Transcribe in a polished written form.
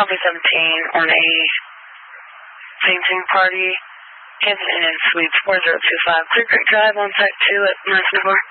Alpha 17 on a painting party. Kansas Inn Suites 4025 Clear Creek Drive on Site 2 at 924.